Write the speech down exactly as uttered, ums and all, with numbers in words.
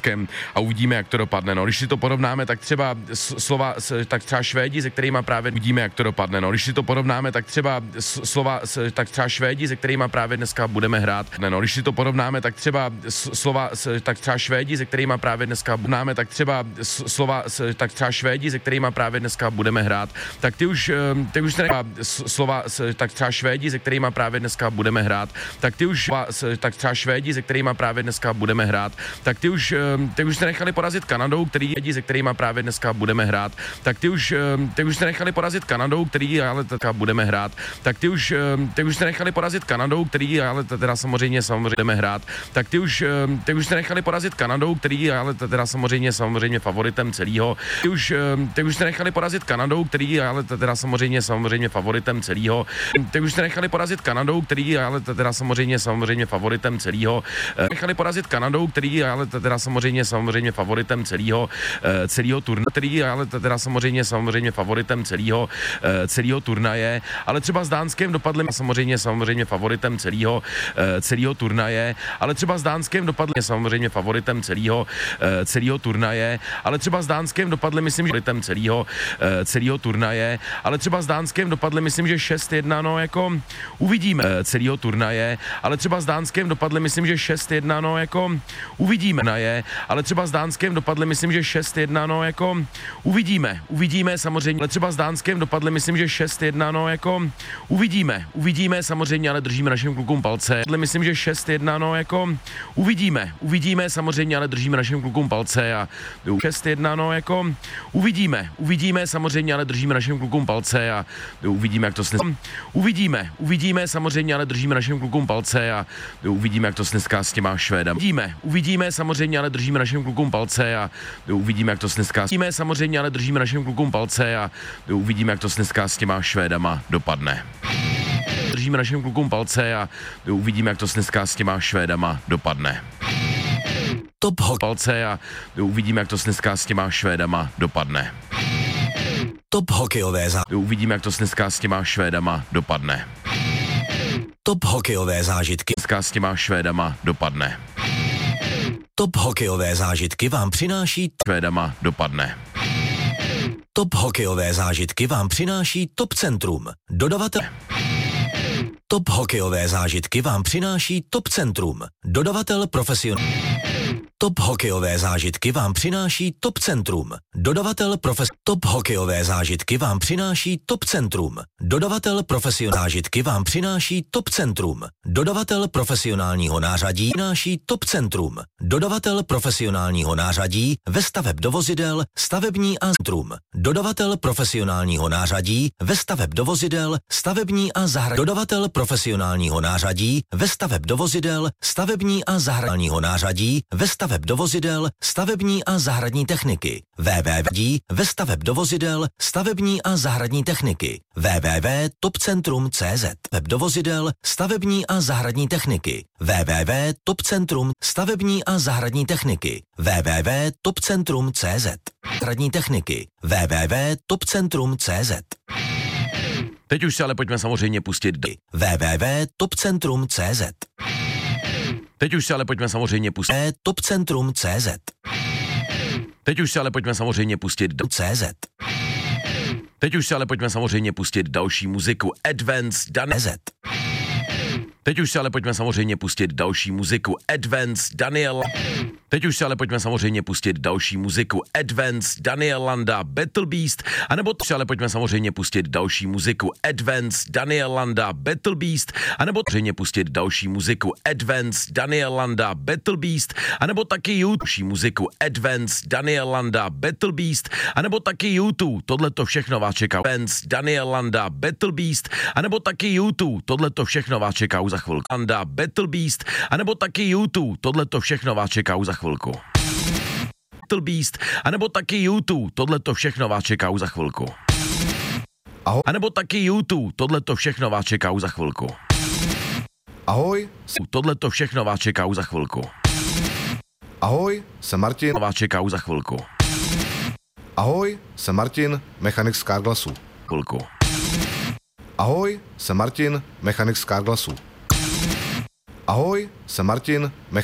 Dánskem a uvidíme, jak to dopadne. No, když si to porovnáme, tak třeba slova, tak třeba Švédi, se kterými právě uvidíme, jak to dopadne. No, když si to porovnáme, tak třeba slova, tak třeba Švédi, se kterými právě dneska budeme hrát. No, když si to porovnáme, tak třeba slova, tak třeba Švédi, se kterými právě dneska budeme, tak třeba slova, tak třeba Švédi, se kterými právě dneska budeme hrát, tak ty už, ty už slova, tak třeba Švédi, se kterými právě dneska budeme hrát, tak ty už, tak třeba Švédi, se kterými právě dneska budeme hrát, tak ty už, ty už se nechali porazit Kanadou, který, se kterými právě dneska budeme hrát, tak ty už, ty už se nechali porazit Kanadou, který ale teda budeme hrát, tak ty už, ty už se nechali porazit Kanadou, který ale teda samozřejmě samozřejmě budeme hrát, tak ty už, ty už se nechali porazit Kanadou, který ale teda samozřejmě samozřejmě favoritem celého, ty už, ty už se nechali porazit Kanadou, který ale teda samozřejmě samozřejmě favoritem celého, ty už se nechali porazit Kanadou, který ale teda samozřejmě samozřejmě favoritem celého, nechali porazit Kanadou, který ale teda samozřejmě samozřejmě favoritem celého celého turnaje, který ale teda samozřejmě samozřejmě favoritem celého celého turnaje, ale třeba s Dánskem dopadli samozřejmě samozřejmě favoritem celého celého turnaje, ale třeba s Dánskem dopadli samozřejmě favoritem celého celého turnaje, ale třeba s Dánskem dopadli myslím, že favoritem celého celého turnaje, ale třeba s Dánskem dopadli myslím, že šest jedna, no jako uvidíme celého turnaje, ale třeba s Dánskem dopadli myslím, že šest jedna, no jako uvidíme na je, ale třeba s Dánskem dopadli myslím, že šest jedna, no jako uvidíme, uvidíme samozřejmě, ale třeba s Dánskem dopadli myslím, že šest jedna, no jako uvidíme, uvidíme samozřejmě, ale držíme našim klukům palce, ale myslím, že šest jedna, no jako uvidíme, uvidíme samozřejmě, ale držíme našim klukům palce a šest jedna, no jako uvidíme, uvidíme samozřejmě, ale držíme našim klukům palce a uvidíme, jak to snes... uvidíme, uvidíme samozřejmě, ale držíme našim klukům palce a uvidíme, jak to dneska s těma Švédama. Uvidíme, uvidíme samozřejmě, ale držíme našim klukům palce a uvidíme, jak to dneska uvidíme samozřejmě, ale držíme našim klukům palce a uvidíme, jak to dneska s těma Švédama dopadne. Držíme našim klukům palce a uvidíme, jak to dneska s těma Švédama dopadne. Top hok palce a uvidíme, jak to dneska s těma Švédama dopadne. Top hokejové zá... Uvidíme, jak to dneska s těma Švédama dopadne. Top hokejové zážitky dneska s těma Švédama dopadne. Top hokejové zážitky vám přináší Švédama dopadne. Top hokejové zážitky vám přináší Top Centrum. Dodavatel. Top hokejové zážitky vám přináší Top Centrum. Dodavatel profesionál. Top hokejové zážitky vám přináší Top Centrum. Dodavatel profes... Top hokejové zážitky vám přináší Top Centrum. Dodavatel profesionální zážitky vám přináší Top Centrum. Dodavatel profesionálního nářadí přináší Top Centrum. Dodavatel profesionálního nářadí ve staveb do vozidel, stavební a centrum. Dodavatel profesionálního nářadí ve staveb do vozidel, stavební a zahradní. Dodavatel profesionálního nářadí ve staveb do vozidel, stavební a zahradního nářadí ve staveb do vozidel, stavební a zahradní techniky. www ve staveb do vozidel, stavební a zahradní techniky. www tečka topcentrum tečka cz Web do vozidel, stavební a zahradní techniky. www tečka topcentrum stavební a zahradní techniky. www tečka topcentrum tečka cz Zahradní techniky. www tečka topcentrum tečka cz Teď už se ale pojďme samozřejmě pustit do www tečka topcentrum tečka cz Teď už se ale pojďme samozřejmě pustit topcentrum tečka cz Teď už se ale pojďme samozřejmě pustit do C Z. Teď už se ale pojďme samozřejmě pustit další muziku Advance Daniel. Teď už se ale pojďme samozřejmě pustit další muziku Advance Daniel. Teď už se ale pojďme samozřejmě pustit další muziku Advance Daniel Landa Battle Beast, anebo teď ale pojďme samozřejmě pustit další muziku Advance Daniel Landa Battle Beast, anebo samozřejmě pustit další muziku Advance Daniel Landa Battle Beast, anebo taky YouTube muziku Advance Daniel Landa Battle Beast, anebo taky YouTube. Tohle to všechno vás čeká. Advance Daniel Landa Battle Beast, anebo taky YouTube. Tohle to všechno vás čeká za chvilku. Landa Battle Beast, anebo taky YouTube. Tohle to všechno vás čeká za chvilku. Battle Beast, anebo taky YouTube. Tohle to všechno vás čeká za chvilku. Ahoj. A nebo taky YouTube. Tohle to všechno vás čeká za chvilku. Ahoj. Tohle to všechno vás čeká za chvilku. Ahoj, jsem Martin. Vás čeká za chvilku. Ahoj, jsem Martin, mechanik z Carglassu. Chvilku. Ahoj, jsem Martin, mechanik z Carglassu. Ahoj, jsem Martin, mechanik